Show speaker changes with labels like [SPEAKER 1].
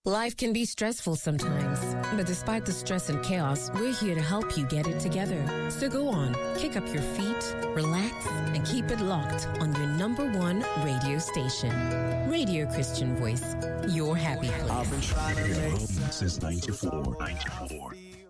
[SPEAKER 1] Life can be stressful sometimes, but despite the stress and chaos, we're here to help you get it together. So go on, kick up your feet, relax, and keep it locked on your number one radio station. Radio Christian Voice, your happy place.
[SPEAKER 2] I've been trying to make since 94.